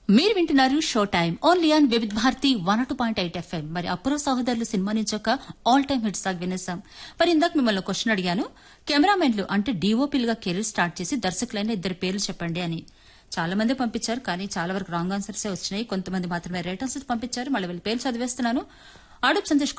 మీరు వింటున్నారు show time only on Vividh Bharati 102.8 FM. మరి అప్పురో సహోదరులు సినిమా నుంచి ఒక ఆల్ టైమ్ హిట్ సాంగ్ వినేసాం. మరి ఇందాక మిమ్మల్ని క్వశ్చన్ అడిగాను, కెమెరామెన్లు అంటే డీఓపీలుగా కెరీర్ స్టార్ట్ చేసి దర్శకులైన ఇద్దరు పేర్లు చెప్పండి అని. చాలా మంది పంపించారు, కానీ చాలా వరకు రాంగ్ ఆన్సర్సే వచ్చినాయి. కొంతమంది మాత్రమే రైట్ ఆన్సర్స్ పంపించారు. మళ్ళీ వీళ్ళ పేర్లు చదివేస్తున్నాను. ఆడప్ సంతోష్